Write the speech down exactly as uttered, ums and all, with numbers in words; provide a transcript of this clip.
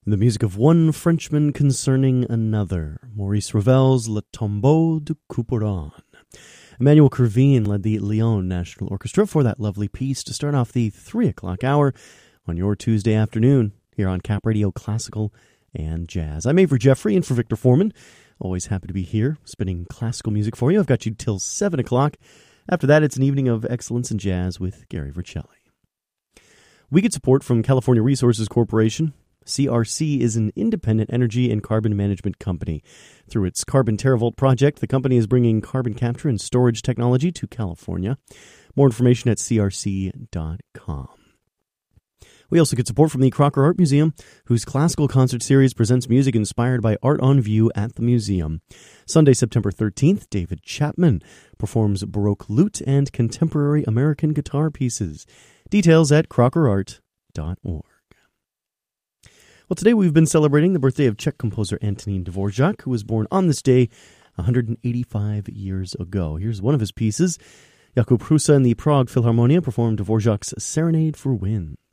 The music of One Frenchman Concerning Another, Maurice Ravel's Le Tombeau de Couperin. Emmanuel Kervin led the Lyon National Orchestra for that lovely piece to start off the three o'clock hour on your Tuesday afternoon here on Cap Radio Classical and Jazz. I'm Avery Jeffrey, and for Victor Foreman, always happy to be here spinning classical music for you. I've got you till seven o'clock. After that, it's an evening of excellence in jazz with Gary Vercelli. We get support from California Resources Corporation. C R C is an independent energy and carbon management company. Through its Carbon TerraVault project, the company is bringing carbon capture and storage technology to California. More information at c r c dot com. We also get support from the Crocker Art Museum, whose classical concert series presents music inspired by art on view at the museum. Sunday, September thirteenth, David Chapman performs Baroque lute and contemporary American guitar pieces. Details at crocker art dot org. Well, today we've been celebrating the birthday of Czech composer Antonín Dvorak, who was born on this day one hundred eighty-five years ago. Here's one of his pieces. Jakub Hrusa and the Prague Philharmonia performed Dvorak's Serenade for Winds.